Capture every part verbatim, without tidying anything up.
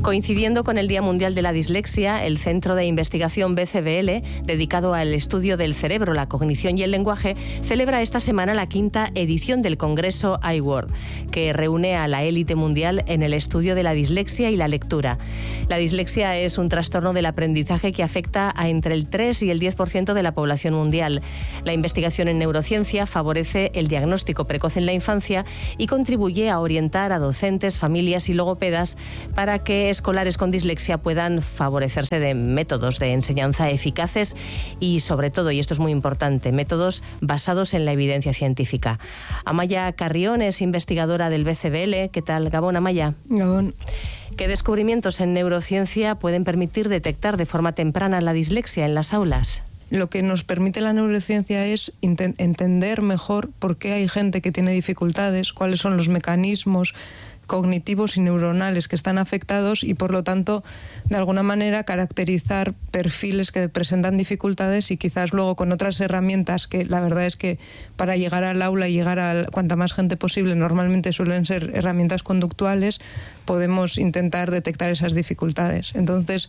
Coincidiendo con el Día Mundial de la Dislexia, el Centro de Investigación B C B L, dedicado al estudio del cerebro, la cognición y el lenguaje, celebra esta semana la quinta edición del Congreso iWorld, que reúne a la élite mundial en el estudio de la dislexia y la lectura. La dislexia es un trastorno del aprendizaje que afecta a entre el tres y el diez por ciento de la población mundial. La investigación en neurociencia favorece el diagnóstico precoz en la infancia y contribuye a orientar a docentes, familias y logopedas para que escolares con dislexia puedan favorecerse de métodos de enseñanza eficaces y, sobre todo, y esto es muy importante, métodos basados en la evidencia científica. Amaya Carrión es investigadora del B C B L. ¿Qué tal, Gabón, Amaya? Gabón. ¿Qué descubrimientos en neurociencia pueden permitir detectar de forma temprana la dislexia en las aulas? Lo que nos permite la neurociencia es entender mejor por qué hay gente que tiene dificultades, cuáles son los mecanismos cognitivos y neuronales que están afectados y, por lo tanto, de alguna manera caracterizar perfiles que presentan dificultades y quizás luego con otras herramientas que la verdad es que para llegar al aula y llegar a cuanta más gente posible normalmente suelen ser herramientas conductuales, podemos intentar detectar esas dificultades. Entonces,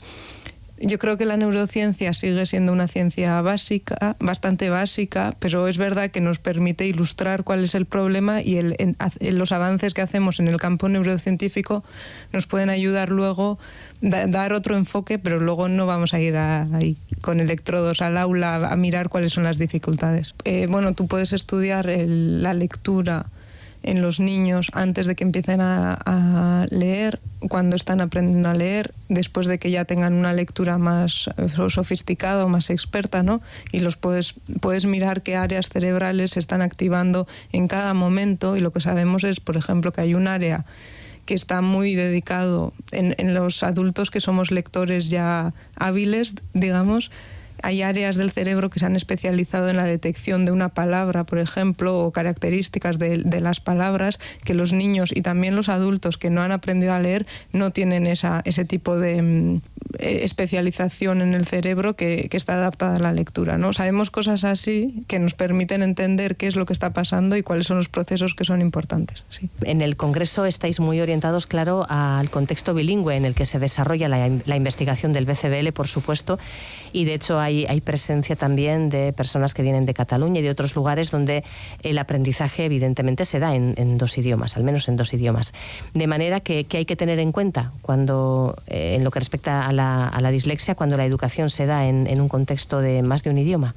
yo creo que la neurociencia sigue siendo una ciencia básica, bastante básica, pero es verdad que nos permite ilustrar cuál es el problema y el, en, en los avances que hacemos en el campo neurocientífico nos pueden ayudar luego a dar otro enfoque, pero luego no vamos a ir a, a, con electrodos al aula a, a mirar cuáles son las dificultades. Eh, bueno, tú puedes estudiar el, la lectura en los niños antes de que empiecen a, a leer, cuando están aprendiendo a leer, después de que ya tengan una lectura más sofisticada o más experta, ¿no? Y los puedes, puedes mirar qué áreas cerebrales se están activando en cada momento, y lo que sabemos es, por ejemplo, que hay un área que está muy dedicado en, en los adultos que somos lectores ya hábiles, digamos. Hay áreas del cerebro que se han especializado en la detección de una palabra, por ejemplo, o características de, de las palabras, que los niños y también los adultos que no han aprendido a leer no tienen esa, ese tipo de mm, especialización en el cerebro que, que está adaptada a la lectura, ¿no? Sabemos cosas así que nos permiten entender qué es lo que está pasando y cuáles son los procesos que son importantes. Sí. En el Congreso estáis muy orientados, claro, al contexto bilingüe en el que se desarrolla la, la investigación del B C B L, por supuesto, y de hecho hay Hay, hay presencia también de personas que vienen de Cataluña y de otros lugares donde el aprendizaje evidentemente se da en, en dos idiomas, al menos en dos idiomas. De manera que, que hay que tener en cuenta cuando, eh, en lo que respecta a la, a la dislexia, cuando la educación se da en, en un contexto de más de un idioma.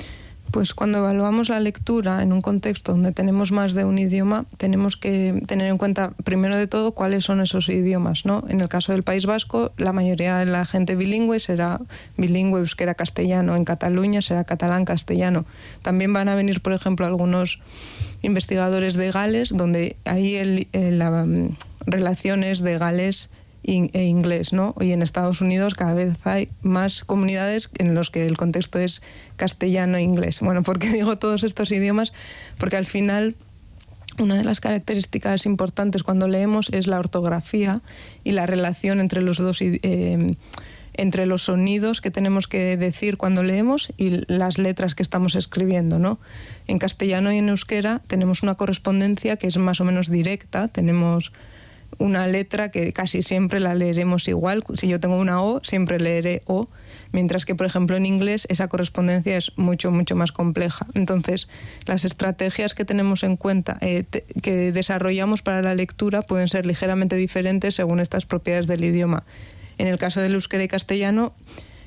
Pues cuando evaluamos la lectura en un contexto donde tenemos más de un idioma, tenemos que tener en cuenta, primero de todo, cuáles son esos idiomas, ¿no? En el caso del País Vasco, la mayoría de la gente bilingüe será bilingüe euskera-castellano. En Cataluña será catalán-castellano. También van a venir, por ejemplo, algunos investigadores de Gales, donde ahí el, el, la um, relaciones de Gales e inglés, ¿no? Y en Estados Unidos cada vez hay más comunidades en los que el contexto es castellano e inglés. Bueno, ¿por qué digo todos estos idiomas? Porque al final una de las características importantes cuando leemos es la ortografía y la relación entre los dos eh, entre los sonidos que tenemos que decir cuando leemos y las letras que estamos escribiendo, ¿no? En castellano y en euskera tenemos una correspondencia que es más o menos directa, tenemos una letra que casi siempre la leeremos igual. Si yo tengo una O, siempre leeré O, mientras que, por ejemplo, en inglés esa correspondencia es mucho, mucho más compleja. Entonces, las estrategias que tenemos en cuenta, eh, te, que desarrollamos para la lectura pueden ser ligeramente diferentes según estas propiedades del idioma. En el caso del euskera y castellano,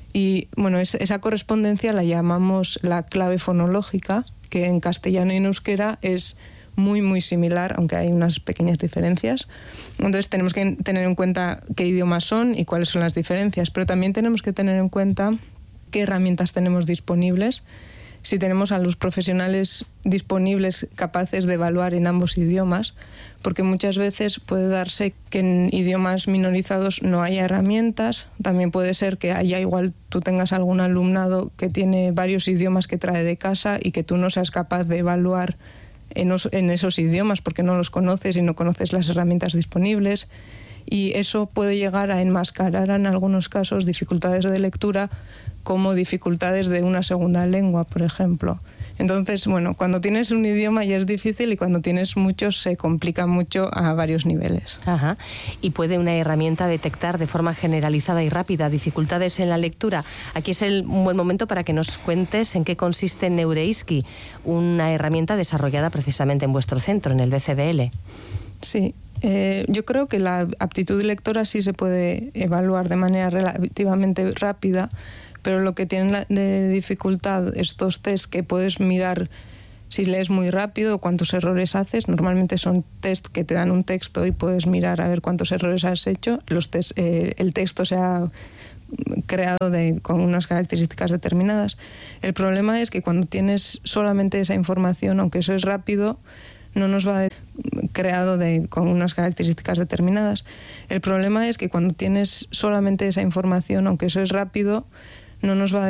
y bueno, es, esa correspondencia la llamamos la clave fonológica, que en castellano y en euskera es muy, muy similar, aunque hay unas pequeñas diferencias. Entonces tenemos que tener en cuenta qué idiomas son y cuáles son las diferencias, pero también tenemos que tener en cuenta qué herramientas tenemos disponibles, si tenemos a los profesionales disponibles capaces de evaluar en ambos idiomas, porque muchas veces puede darse que en idiomas minorizados no haya herramientas. También puede ser que haya, igual tú tengas algún alumnado que tiene varios idiomas que trae de casa y que tú no seas capaz de evaluar En, os, en esos idiomas porque no los conoces y no conoces las herramientas disponibles, y eso puede llegar a enmascarar en algunos casos dificultades de lectura como dificultades de una segunda lengua, por ejemplo. Entonces, bueno, cuando tienes un idioma ya es difícil y cuando tienes muchos se complica mucho a varios niveles. Ajá. ¿Y puede una herramienta detectar de forma generalizada y rápida dificultades en la lectura? Aquí es el, un buen momento para que nos cuentes en qué consiste Neureiski, una herramienta desarrollada precisamente en vuestro centro, en el B C B L. Sí. Eh, yo creo que la aptitud lectora sí se puede evaluar de manera relativamente rápida, pero lo que tienen de dificultad estos test que puedes mirar si lees muy rápido o cuántos errores haces. Normalmente son test que te dan un texto y puedes mirar a ver cuántos errores has hecho. Los test, eh, el texto se ha creado de, con unas características determinadas. El problema es que cuando tienes solamente esa información, aunque eso es rápido, no nos va a creado de, con unas características determinadas. El problema es que cuando tienes solamente esa información, aunque eso es rápido, no nos va a